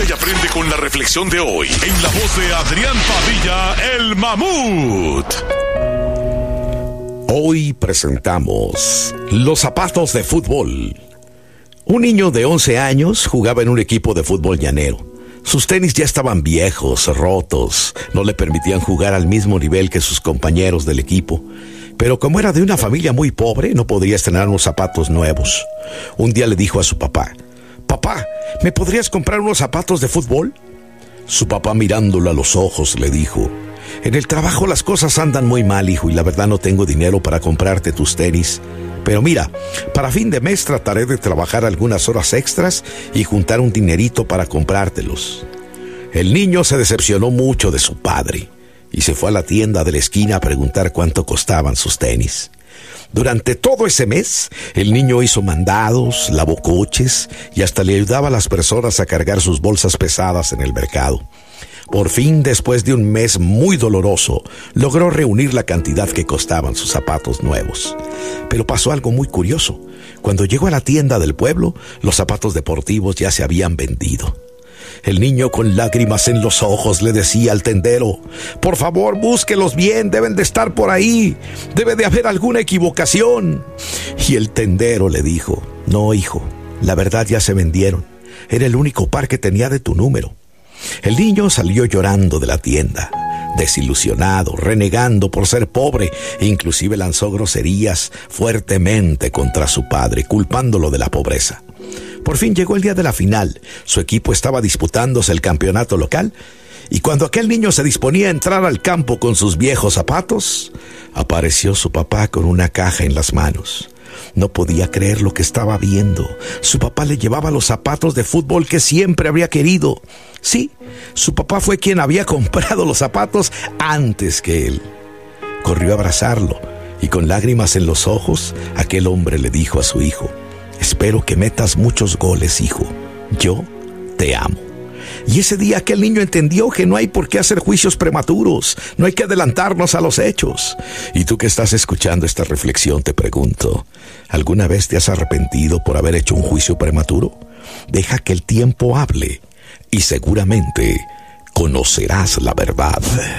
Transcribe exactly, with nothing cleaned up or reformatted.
Escucha y aprende con la reflexión de hoy en la voz de Adrián Padilla, el Mamut. Hoy presentamos los zapatos de fútbol. Un niño de once años jugaba en un equipo de fútbol llanero. Sus tenis ya estaban viejos, rotos, no le permitían jugar al mismo nivel que sus compañeros del equipo. Pero como era de una familia muy pobre, no podría estrenar unos zapatos nuevos. Un día le dijo a su papá: «Papá, ¿me podrías comprar unos zapatos de fútbol?» Su papá, mirándolo a los ojos, le dijo: «En el trabajo las cosas andan muy mal, hijo, y la verdad no tengo dinero para comprarte tus tenis. Pero mira, para fin de mes trataré de trabajar algunas horas extras y juntar un dinerito para comprártelos». El niño se decepcionó mucho de su padre y se fue a la tienda de la esquina a preguntar cuánto costaban sus tenis. Durante todo ese mes, el niño hizo mandados, lavó coches y hasta le ayudaba a las personas a cargar sus bolsas pesadas en el mercado. Por fin, después de un mes muy doloroso, logró reunir la cantidad que costaban sus zapatos nuevos. Pero pasó algo muy curioso. Cuando llegó a la tienda del pueblo, los zapatos deportivos ya se habían vendido. El niño, con lágrimas en los ojos, le decía al tendero: «Por favor, búsquelos bien, deben de estar por ahí. Debe de haber alguna equivocación». Y el tendero le dijo: «No, hijo, la verdad ya se vendieron. Era el único par que tenía de tu número». El niño salió llorando de la tienda, desilusionado, renegando por ser pobre, e inclusive lanzó groserías fuertemente contra su padre, culpándolo de la pobreza. Por fin llegó el día de la final. Su equipo estaba disputándose el campeonato local, y cuando aquel niño se disponía a entrar al campo con sus viejos zapatos, apareció su papá con una caja en las manos. No podía creer lo que estaba viendo. Su papá le llevaba los zapatos de fútbol que siempre habría querido. Sí, su papá fue quien había comprado los zapatos antes que él. Corrió a abrazarlo y, con lágrimas en los ojos, aquel hombre le dijo a su hijo: «Espero que metas muchos goles, hijo. Yo te amo». Y ese día aquel niño entendió que no hay por qué hacer juicios prematuros, no hay que adelantarnos a los hechos. Y tú que estás escuchando esta reflexión, te pregunto: ¿alguna vez te has arrepentido por haber hecho un juicio prematuro? Deja que el tiempo hable y seguramente conocerás la verdad.